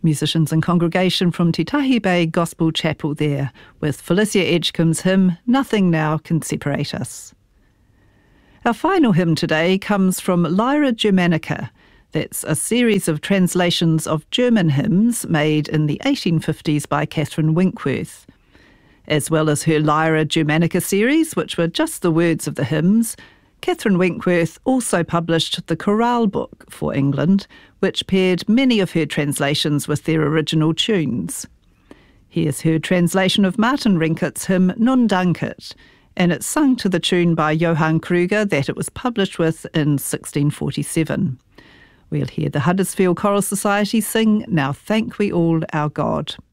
Musicians and congregation from Te Tahi Bay Gospel Chapel there, with Felicia Edgecombe's hymn, Nothing Now Can Separate Us. Our final hymn today comes from Lyra Germanica. That's a series of translations of German hymns made in the 1850s by Catherine Winkworth. As well as her Lyra Germanica series, which were just the words of the hymns, Catherine Winkworth also published the Chorale Book for England, which paired many of her translations with their original tunes. Here's her translation of Martin Rinkett's hymn Nun Dankit, and it's sung to the tune by Johann Kruger that it was published with in 1647. We'll hear the Huddersfield Choral Society sing Now Thank We All Our God.